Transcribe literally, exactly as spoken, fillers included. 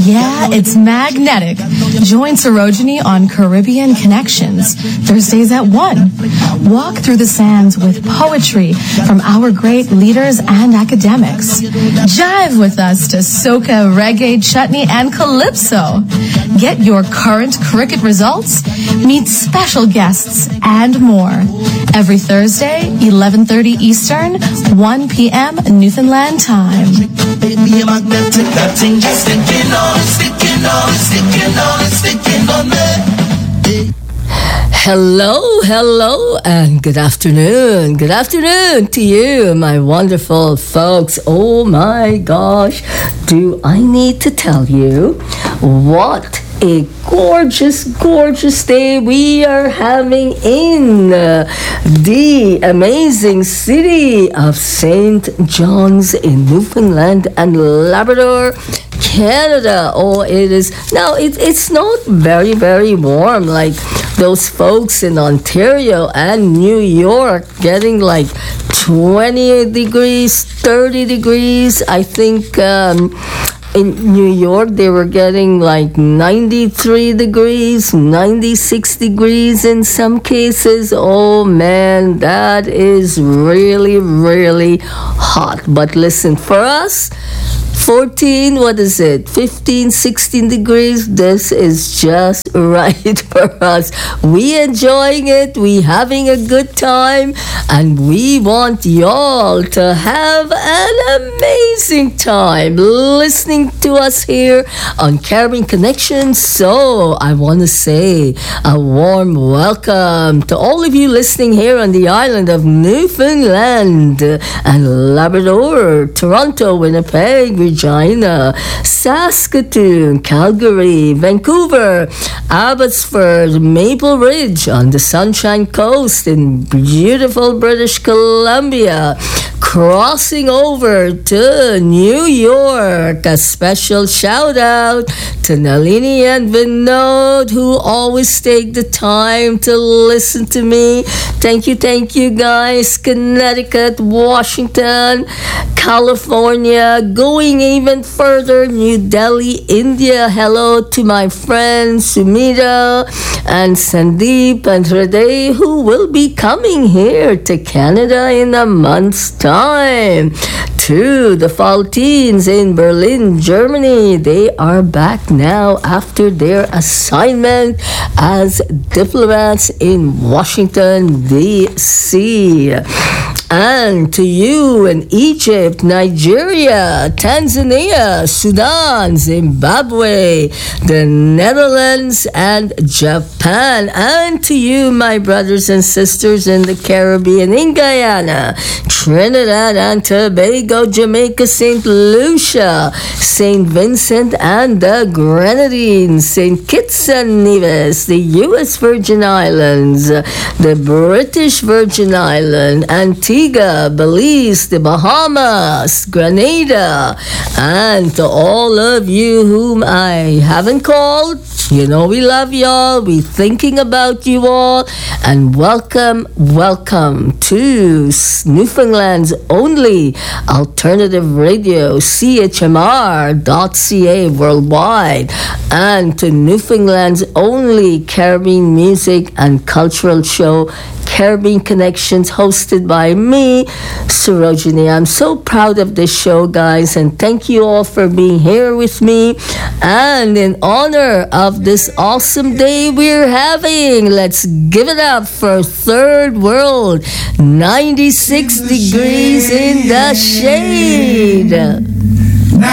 Yeah, it's magnetic. Join Sarojini on Caribbean Connections, Thursdays at one. Walk through the sands with poetry from our great leaders and academics. Jive with us to soca, reggae, chutney, and calypso. Get your current cricket results, meet special guests, and more. Every Thursday, eleven thirty Eastern, one p.m. Newfoundland time. Baby, magnetic, that thing just sticking on, sticking on, sticking on, sticking on me. Hello, hello, and good afternoon. Good afternoon to you, my wonderful folks. Oh my gosh, do I need to tell you what a gorgeous, gorgeous day we are having in uh, the amazing city of Saint John's in Newfoundland and Labrador, Canada. Oh, it is now. It, it's not very, very warm like those folks in Ontario and New York getting like twenty degrees, thirty degrees. I think. Um, In New York, they were getting like ninety-three degrees, ninety-six degrees in some cases. Oh man, that is really, really hot. But listen, for us, fourteen, what is it, fifteen, sixteen degrees, this is just right for us. We enjoying it, we having a good time, and we want y'all to have an amazing time listening to us here on Caribbean Connection. So I want to say a warm welcome to all of you listening here on the island of Newfoundland and Labrador, Toronto, Winnipeg, Regina, Saskatoon, Calgary, Vancouver, Abbotsford, Maple Ridge on the Sunshine Coast in beautiful British Columbia, crossing over to New York. A special shout out to Nalini and Vinod, who always take the time to listen to me. Thank you, thank you guys. Connecticut, Washington, California, going even further, New Delhi, India. Hello to my friends Sumita and Sandeep and Hriday, who will be coming here to Canada in a month's time. To the Faltines in Berlin, Germany. They are back now after their assignment as diplomats in Washington, D C And to you in Egypt, Nigeria, Tanzania, Sudan, Zimbabwe, the Netherlands, and Japan. And to you, my brothers and sisters in the Caribbean, in Guyana, Trinidad and Tobago, Jamaica, Saint Lucia, Saint Vincent and the Grenadines, Saint Kitts and Nevis, the U S Virgin Islands, the British Virgin Islands, Antigua, Belize, the Bahamas, Grenada, and to all of you whom I haven't called, you know we love y'all, we thinking about you all, and welcome, welcome to Newfoundland's only alternative radio, C H M R dot C A worldwide, and to Newfoundland's only Caribbean music and cultural show, Caribbean Connections, hosted by me, Sarojini. I'm so proud of this show, guys, and thank you all for being here with me. And in honor of this awesome day we're having, let's give it up for Third World, ninety-six degrees in the shade.